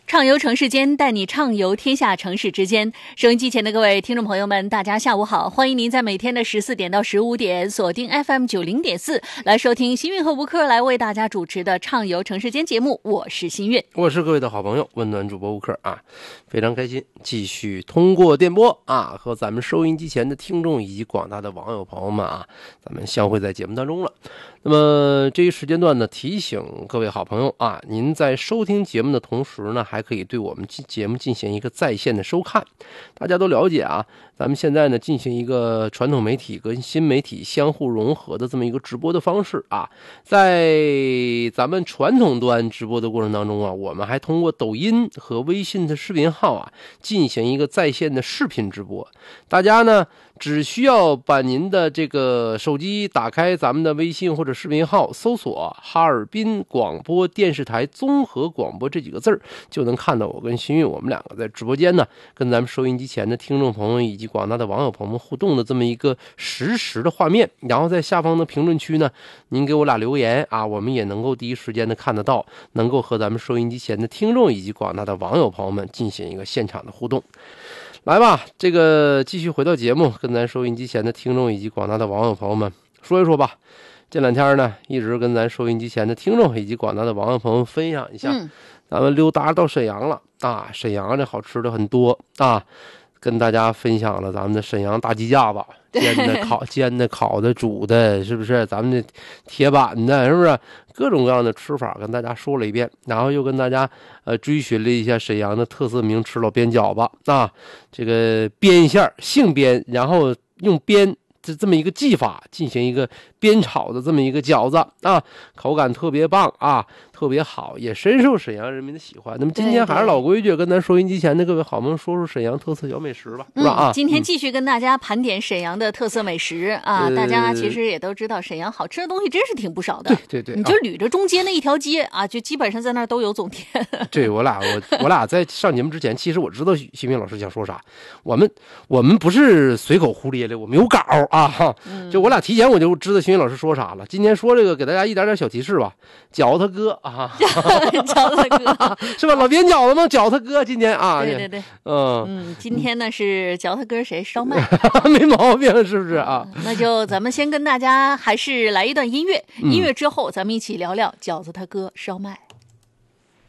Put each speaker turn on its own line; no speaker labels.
畅游城市间，带你畅游天下城市之间。收音机前的各位听众朋友们，大家下午好，欢迎您在每天的14点到15点锁定 FM 90.4来收听新运和吴克来为大家主持的畅游城市间节目。我是新运，
我是各位的好朋友温暖主播吴克啊，非常开心继续通过电波啊和咱们收音机前的听众以及广大的网友朋友们啊，咱们相会在节目当中了。那么这一时间段呢，提醒各位好朋友啊，您在收听节目的同时呢，还可以对我们节目进行一个在线的收看。大家都了解啊，咱们现在呢进行一个传统媒体跟新媒体相互融合的这么一个直播的方式啊。在咱们传统端直播的过程当中啊，我们还通过抖音和微信的视频号啊进行一个在线的视频直播。大家呢只需要把您的这个手机打开咱们的微信或者视频号，搜索哈尔滨广播电视台综合广播这几个字儿，就能看到我跟新运我们两个在直播间呢跟咱们收音机前的听众朋友以及广大的网友朋友们互动的这么一个实时的画面。然后在下方的评论区呢，您给我俩留言啊，我们也能够第一时间的看得到，能够和咱们收音机前的听众以及广大的网友朋友们进行一个现场的互动。来吧，这个继续回到节目，跟咱收音机前的听众以及广大的网友朋友们说一说吧。这两天呢，一直跟咱收音机前的听众以及广大的网友朋友们分享一下，咱们溜达到沈阳了啊，沈阳这好吃的很多啊，跟大家分享了咱们的沈阳大鸡架子，煎的、烤的、煮的，是不是？咱们的铁板的，是不是？各种各样的吃法跟大家说了一遍，然后又跟大家追寻了一下沈阳的特色名吃老煸饺子啊，这个煸馅现煸，然后用煸这么一个技法进行一个煸炒的这么一个饺子啊，口感特别棒啊，特别好，也深受沈阳人民的喜欢。那么今天还是老规矩，跟咱收音机前的各位好朋友说说沈阳特色小美食吧，是吧？啊，
今天继续跟大家盘点沈阳的特色美食啊，大家其实也都知道，沈阳好吃的东西真是挺不少的。
对，
你就捋着中间那一条街啊，就基本上在那儿都有总店。
对，我俩在上节目之前，其实我知道新民老师想说啥，我们不是随口胡咧咧，我们有稿啊。就我俩提前我就知道新民老师说啥了。今天说这个，给大家一点点小提示吧。饺子哥啊，
饺子哥
是吧？老煸饺子吗？饺子哥今天啊，
对，今天呢是饺子哥谁烧麦，
没毛病，是不是啊？
那就咱们先跟大家还是来一段音乐，音乐之后咱们一起聊聊饺子他哥烧麦。